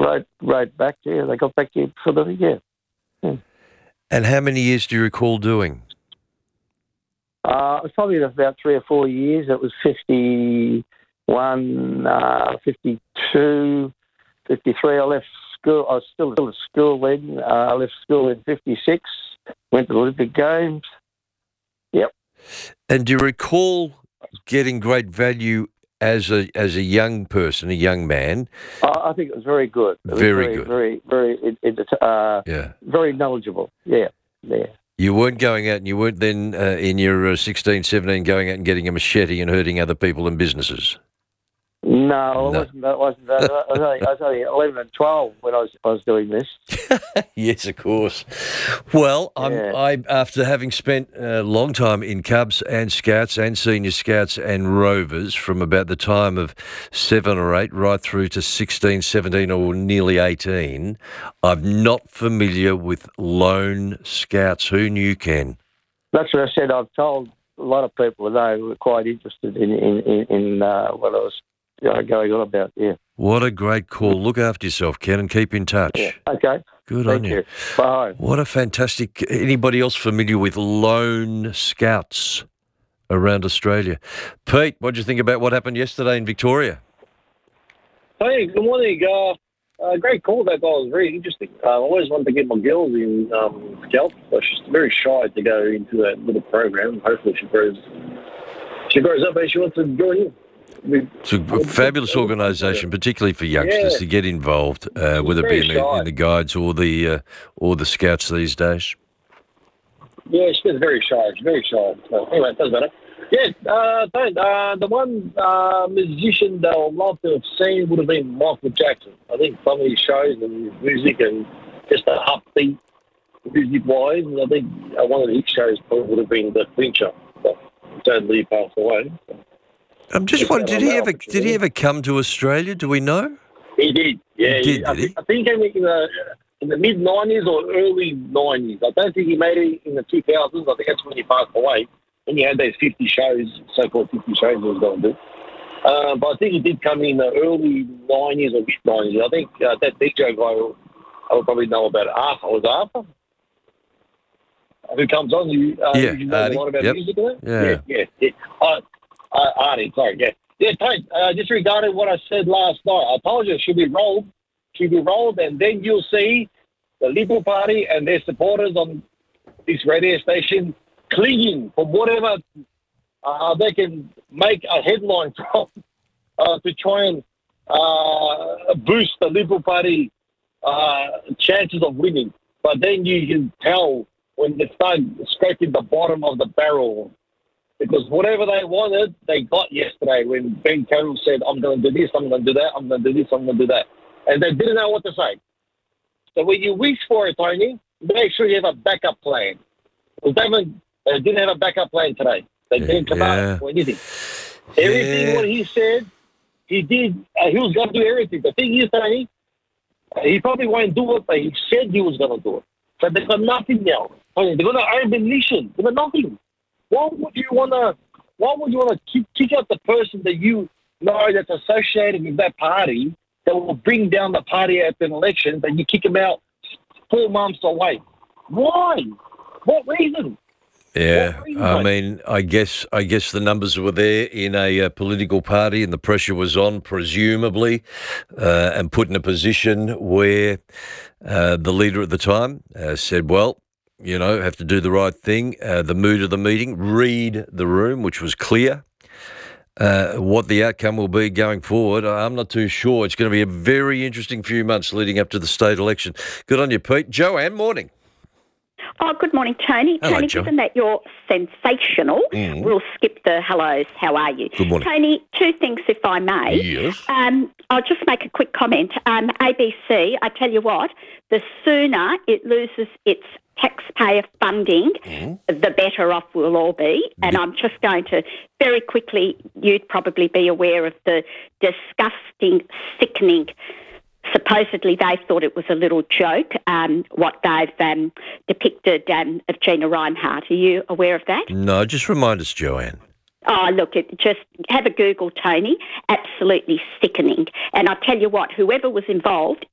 wrote back. Yeah, they got back to you for the yeah. And how many years do you recall doing? It was probably about 3 or 4 years. It was 51, 52, 53. I left school. I was still at school then. I left school in 56. Went to the Olympic Games. Yep. And do you recall getting great value as a young person, a young man? I think it was very good. It was very good. Very knowledgeable. Yeah. You weren't going out and you weren't then in your 16, 17 going out and getting a machete and hurting other people and businesses? No, I wasn't. I was only 11 and 12 when I was doing this. Yes, of course. Well, I after having spent a long time in Cubs and Scouts and Senior Scouts and Rovers from about the time of 7 or 8 right through to 16, 17 or nearly 18, I'm not familiar with lone Scouts. Who knew, Ken? That's what I said. I've told a lot of people they were quite interested in what I was going on about. Yeah. What a great call. Look after yourself, Ken, and keep in touch. Yeah. Okay. Good Thank on you. Bye. What a fantastic... Anybody else familiar with lone Scouts around Australia? Pete, what do you think about what happened yesterday in Victoria? Hey, good morning. Great call. That guy was very interesting. I always wanted to get my girls in Scouts, but she's very shy to go into that little program. Hopefully she grows up and she wants to join in. It's a fabulous organisation, particularly for youngsters, to get involved, whether it be in the Guides or the Scouts these days. Yeah, she's very shy. She's very shy. So, anyway, it doesn't matter. Yeah, the one musician that I'd love to have seen would have been Michael Jackson. I think some of his shows and his music and just the upbeat music-wise, I think one of his shows probably would have been The Clincher. But sadly, he passed away. So. I'm just wondering, did he ever come to Australia? Do we know? He did. Yeah, did he? I think he came in the mid-90s or early 90s. I don't think he made it in the 2000s. I think that's when he passed away. When he had those 50 shows, so-called 50 shows he was going to do. But I think he did come in the early 90s or mid-90s. I think that DJ guy, I would probably know about it. Arthur. Was Arthur? Who comes on? You know a lot about music, Yeah. Artie, sorry, yeah. Yeah, Tate, just regarding what I said last night, I told you it should be rolled, and then you'll see the Liberal Party and their supporters on this radio station clinging for whatever they can make a headline from to try and boost the Liberal Party chances of winning. But then you can tell when they start scraping the bottom of the barrel, because whatever they wanted, they got yesterday when Ben Carroll said, I'm going to do this, I'm going to do that, I'm going to do this, I'm going to do that. And they didn't know what to say. So when you wish for it, Tony, make sure you have a backup plan. Because they didn't have a backup plan today. They didn't come out for anything. Everything what he said, he did. He was going to do everything. The thing is, Tony, he probably won't do it, but he said he was going to do it. So they've got nothing now. They're going to ammunition. They've got nothing. Why would you want to kick out the person that you know that's associated with that party that will bring down the party at an election, and you kick them out 4 months away? Why? What reason? Yeah, I mean, I guess the numbers were there in a political party, and the pressure was on, presumably, and put in a position where the leader at the time said, well, you know, have to do the right thing, the mood of the meeting, read the room, which was clear. What the outcome will be going forward, I'm not too sure. It's going to be a very interesting few months leading up to the state election. Good on you, Pete. Joanne, morning. Oh, good morning, Tony. Hello, Tony, Jo. given that you're sensational, we'll skip the hellos. How are you? Good morning. Tony, 2 things, if I may. Yes. I'll just make a quick comment. ABC, I tell you what, the sooner it loses its taxpayer funding, the better off we'll all be. And I'm just going to very quickly, you'd probably be aware of the disgusting, sickening, supposedly they thought it was a little joke, what they've depicted of Gina Rinehart. Are you aware of that? No, just remind us, Joanne. Oh, look, just have a Google, Tony. Absolutely sickening. And I tell you what, whoever was involved